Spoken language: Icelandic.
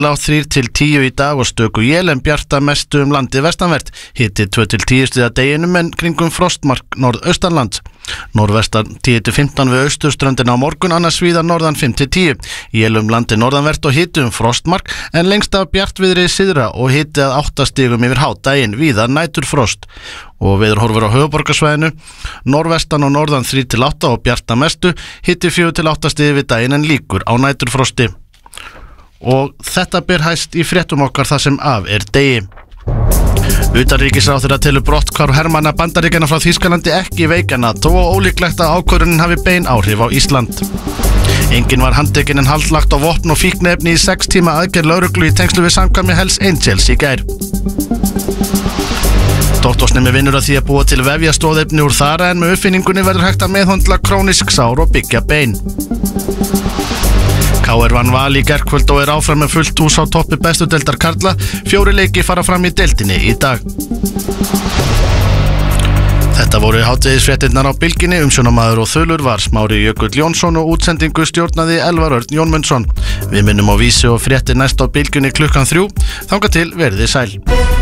Látt 3 til 10 í dag og stöku él en bjart að mestu landið vestanvert. Hiti 2 til 10 stig að deginum en kringum frostmark norðaustanlands. Norðvestan 10 til 15 við austurströndina á morgun, annars víða norðan 5 til 10. Él landið norðanvert og hiti frostmark en lengst af bjartviðri syðra og hiti að 8 stigum yfir hádaginn, víða næturfrost. Og veðurhorfur á höfuðborgarsvæðinu, norðvestan og norðan 3 til 8 og bjart að mestu, hiti 4 til 8 stig við daginn en líkur á næturfrosti. Og þetta ber hæst í fréttum okkar það sem af degi. Utanríkisráðherra telur brotthvarf hermanna Bandaríkjanna frá Þýskalandi ekki veikjana þó ólíklegt að ákvörðunin hafi bein áhrif á Ísland. Enginn var handtekinn en haldlagt á vopn og fíkniefni í 6 tíma aðgerð lögreglu í tengslu við samkvæmi Hells Angels í gær. Doktorsnemi vinnur að því að búa til vefjastóðefni úr þara en með uppfinningunni verður hægt að meðhöndla krónísk sár og byggja bein. KR vann Val í gærkvöld og áfram með fullt hús á toppi bestu deildar karla. 4 leiki fara fram í deildinni í dag. Þetta voru hádegisfréttirnar á Bylgjunni. Umsjónarmaður og þulur var Smári Jökull Jónsson og útsendingu stjórnaði Elvar Örn Jónmundsson. Við minnum á vísi og fréttir næst á Bylgjunni klukkan 3. Þangað til verið þið sæl.